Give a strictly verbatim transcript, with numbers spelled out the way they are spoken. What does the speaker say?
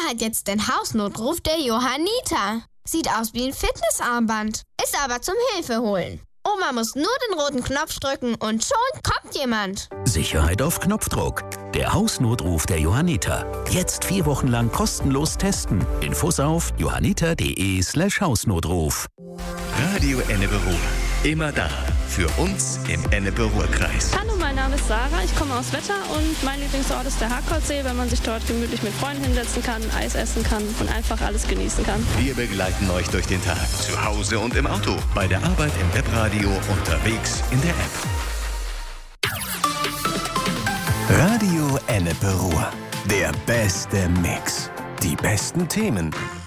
hat jetzt den Hausnotruf der Johanniter. Sieht aus wie ein Fitnessarmband, ist aber zum Hilfeholen. Oma muss nur den roten Knopf drücken und schon kommt jemand. Sicherheit auf Knopfdruck. Der Hausnotruf der Johanniter. Jetzt vier Wochen lang kostenlos testen. Infos auf johanniter.de slash Hausnotruf. Radio Ennepe-Ruhr. Immer da. Für uns im Ennepe-Ruhr-Kreis. Hallo, mein Name ist Sarah. Ich komme aus Wetter und mein Lieblingsort ist der Hartkoldsee, weil man sich dort gemütlich mit Freunden hinsetzen kann, Eis essen kann und einfach alles genießen kann. Wir begleiten euch durch den Tag. Zu Hause und im Auto. Bei der Arbeit im Webradio. Unterwegs in der App. Radio Ennepe-Ruhr. Der beste Mix. Die besten Themen.